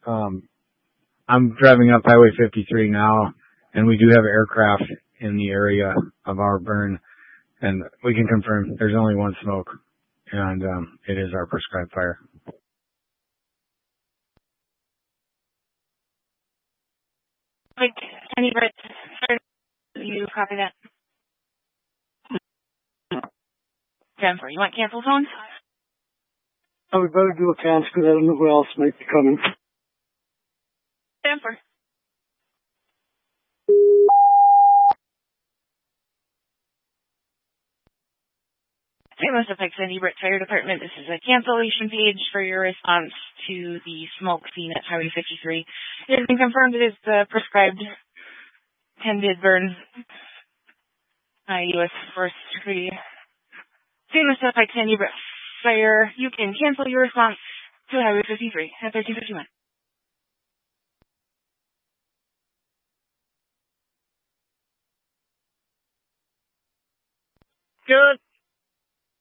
I'm driving up Highway 53 now, and we do have aircraft in the area of our burn, and we can confirm there's only one smoke, and it is our prescribed fire. Like, any Brits, you copy that? Jennifer, you want cancel phone? Oh, we better do a cancel because I don't know who else might be coming. Jennifer. Hey, St. Louis City Brett Fire Department. This is a cancellation page for your response to the smoke seen at Highway 53. It has been confirmed it is the prescribed tended burn by U.S. Forest Security. St. Louis City Brett Fire. You can cancel your response to Highway 53 at 1351. Good.